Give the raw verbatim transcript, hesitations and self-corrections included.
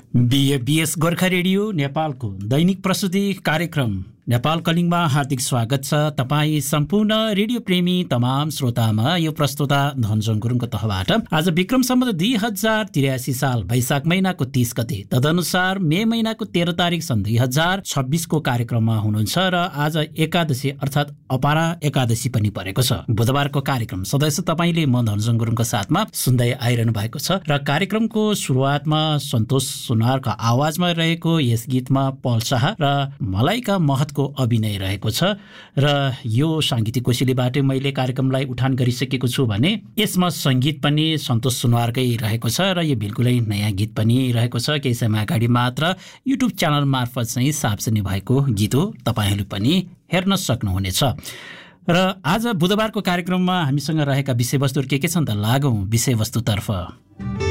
BS Gorkha radio नेपालको दैनिक प्रस्तुति कार्यक्रम नेपाल कलिङमा हार्दिक स्वागत छ। तपाईँ सम्पूर्ण रेडियो प्रेमी तमाम श्रोतामा यो प्रस्तुता धनजोङ गुरुङको तहबाट आज विक्रम सम्वत दुई हजार त्रियासी साल वैशाख महिनाको तीस गते तदनुसार मे महिनाको तेह्र तारिक सन् दुई हजार छब्बिसको कार्यक्रममा हुनुहुन्छ र आज एकादशी अर्थात् अपरा एकादशी पनि परेको छ। बुधबारको कार्यक्रम सदस्य तपाईँले म धनजोङ गुरुङको साथमा सुन्दै आइरहनु भएको छ र कार्यक्रमको सुरुवातमा सन्तोष सुनारको आवाजमा रहेको यस गीतमा पल शाह र मलाइका महतको अभिनय रहेको छ र यो साङ्गीतिक कोसेलीबाट मैले कार्यक्रमलाई उठान गरिसकेको छु भने यसमा सङ्गीत पनि सन्तोष सुनवारकै रहेको छ र यो बिल्कुलै नयाँ गीत पनि रहेको छ। केही समय अगाडि मात्र युट्युब च्यानल मार्फत चाहिँ सार्वजनिक भएको गीत हो, तपाईँहरू पनि हेर्न सक्नुहुनेछ। र आज बुधबारको कार्यक्रममा हामीसँग रहेका विषयवस्तुहरू के के छन् त लागौँ विषयवस्तुतर्फ।